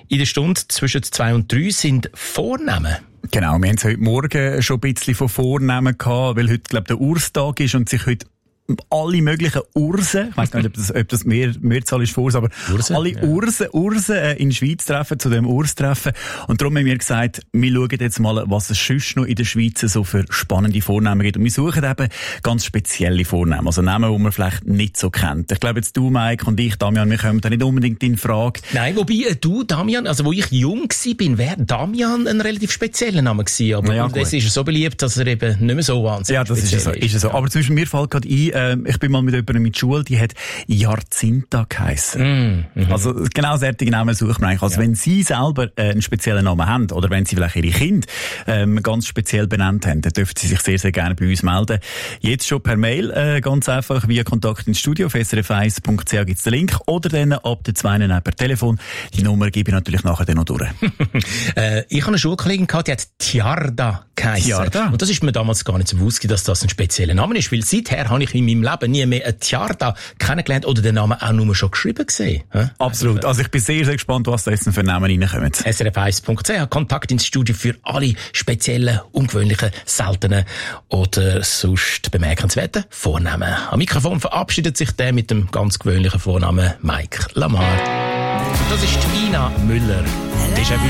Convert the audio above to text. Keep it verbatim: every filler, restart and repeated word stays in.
In der Stunde zwischen zwei und drei sind Vornamen. Genau, wir haben es heute Morgen schon ein bisschen von Vornamen gehabt, weil heute, glaube ich, der Urstag ist und sich heute alle möglichen Ursen, ich weiss gar nicht, ob das, ob das mehr, Mehrzahl ist vor, aber Ursen, alle ja. Ursen, Ursen äh, in der Schweiz treffen, zu dem Urstreffen. Und darum haben wir gesagt, wir schauen jetzt mal, was es sonst noch in der Schweiz so für spannende Vornamen gibt. Und wir suchen eben ganz spezielle Vornamen, also Namen, die man vielleicht nicht so kennt. Ich glaube jetzt du, Mike, und ich, Damian, wir kommen da nicht unbedingt in Frage. Nein, wobei äh, du, Damian, also wo ich jung war, wäre Damian ein relativ spezieller Name gewesen, aber ja, das ist so beliebt, dass er eben nicht mehr so wahnsinnig ja, das ist so, ist. Ist so. Aber zum Beispiel mir fällt gerade ein, ich bin mal mit jemandem in der Schule, die hat Jacinta geheissen. Mm, mm-hmm. Also genau solche Namen sucht man eigentlich. Also ja. Wenn Sie selber äh, einen speziellen Namen haben oder wenn Sie vielleicht Ihre Kinder ähm, ganz speziell benannt haben, dann dürfen Sie sich sehr, sehr gerne bei uns melden. Jetzt schon per Mail, äh, ganz einfach via Kontakt ins Studio. Auf s r f eins punkt c h gibt es den Link. Oder dann ab der zwei per Telefon. Die Nummer gebe ich natürlich nachher dann noch durch. äh, ich habe eine Schulkollegin gehabt, die hat Tiarda geheissen. Tiarda? Und das ist mir damals gar nicht so bewusst, dass das ein spezieller Name ist, weil seither habe ich in meinem Leben nie mehr ein Tiarda kennengelernt oder den Namen auch nur schon geschrieben gesehen. Ja? Absolut. Also ich bin sehr, sehr gespannt, was da jetzt für Namen reinkommen. s r f eins punkt c h, Kontakt ins Studio für alle speziellen, ungewöhnlichen, seltenen oder sonst bemerkenswerten Vornamen. Am Mikrofon verabschiedet sich der mit dem ganz gewöhnlichen Vornamen Mike Lamar. Das ist Ina Müller.